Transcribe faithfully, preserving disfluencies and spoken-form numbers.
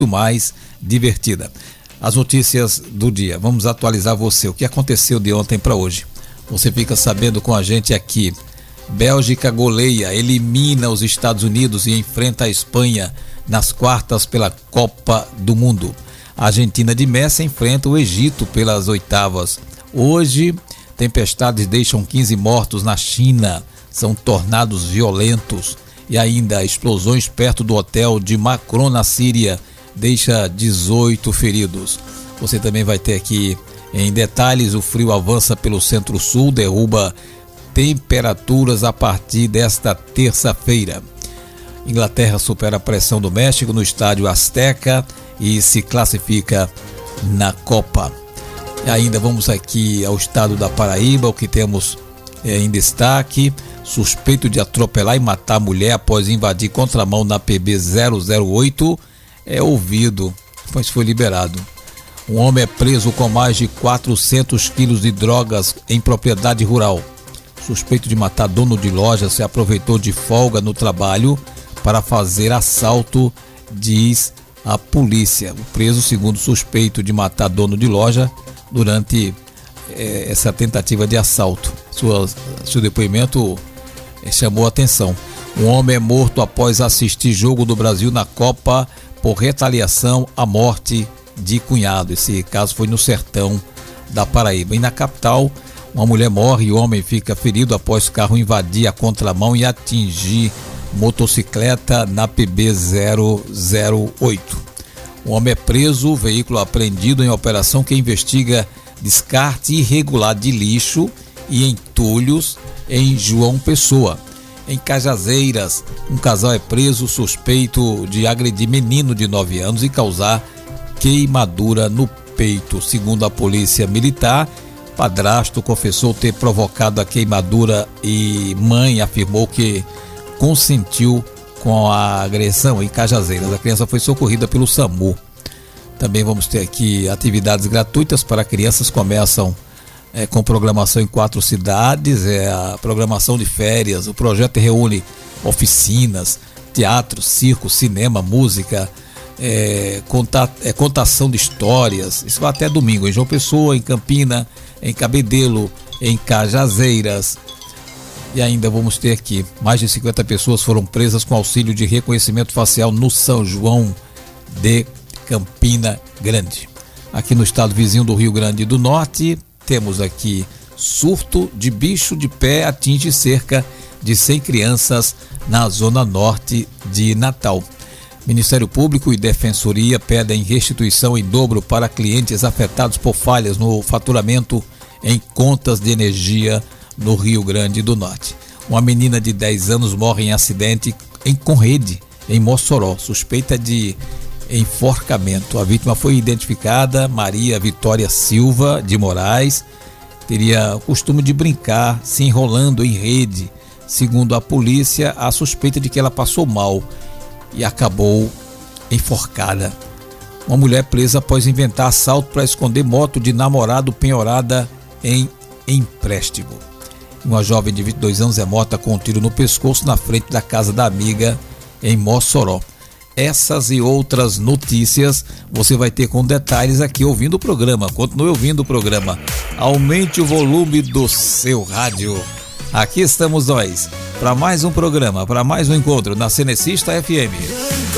mais divertida. As notícias do dia, vamos atualizar você, o que aconteceu de ontem para hoje. Você fica sabendo com a gente aqui. Bélgica goleia, elimina os Estados Unidos e enfrenta a Espanha nas quartas pela Copa do Mundo. A Argentina de Messi enfrenta o Egito pelas oitavas. Hoje, tempestades deixam quinze mortos na China, são tornados violentos. E ainda explosões perto do hotel de Macron na Síria deixa dezoito feridos. Você também vai ter aqui em detalhes: o frio avança pelo centro-sul, derruba temperaturas a partir desta terça-feira. Inglaterra supera a pressão do México no estádio Azteca e se classifica na Copa. E ainda vamos aqui ao estado da Paraíba, o que temos é, em destaque: suspeito de atropelar e matar a mulher após invadir contramão na P B zero zero oito é ouvido, mas foi liberado. Um homem é preso com mais de quatrocentos quilos de drogas em propriedade rural. Suspeito de matar dono de loja se aproveitou de folga no trabalho para fazer assalto, diz a polícia. O preso, segundo suspeito de matar dono de loja durante eh, essa tentativa de assalto. Sua, seu depoimento eh, chamou a atenção. Um homem é morto após assistir jogo do Brasil na Copa por retaliação à morte de cunhado. Esse caso foi no sertão da Paraíba. E na capital, uma mulher morre e o homem fica ferido após o carro invadir a contramão e atingir motocicleta na P B zero zero oito. O homem é preso, o veículo apreendido em operação que investiga descarte irregular de lixo e entulhos em João Pessoa. Em Cajazeiras, um casal é preso suspeito de agredir menino de nove anos e causar queimadura no peito. Segundo a polícia militar, padrasto confessou ter provocado a queimadura e mãe afirmou que consentiu com a agressão em Cajazeiras. A criança foi socorrida pelo SAMU. Também vamos ter aqui atividades gratuitas para crianças, começam é, com programação em quatro cidades, é a programação de férias. O projeto reúne oficinas, teatro, circo, cinema, música, é, conta, é, contação de histórias. Isso vai até domingo em João Pessoa, em Campina, em Cabedelo, em Cajazeiras. E ainda vamos ter aqui, mais de cinquenta pessoas foram presas com auxílio de reconhecimento facial no São João de Campina Grande. Aqui no estado vizinho do Rio Grande do Norte, temos aqui surto de bicho de pé atinge cerca de cem crianças na zona norte de Natal. Ministério Público e Defensoria pedem restituição em dobro para clientes afetados por falhas no faturamento em contas de energia no Rio Grande do Norte. Uma menina de dez anos morre em acidente em Conrede, em Mossoró, suspeita de enforcamento. A vítima foi identificada, Maria Vitória Silva de Moraes, teria o costume de brincar se enrolando em rede. Segundo a polícia, há suspeita de que ela passou mal e acabou enforcada. Uma mulher presa após inventar assalto para esconder moto de namorado penhorada em empréstimo. Uma jovem de vinte e dois anos é morta com um tiro no pescoço na frente da casa da amiga em Mossoró. Essas e outras notícias você vai ter com detalhes aqui ouvindo o programa. Continue ouvindo o programa. Aumente o volume do seu rádio. Aqui estamos nós para mais um programa, para mais um encontro na Cenecista F M.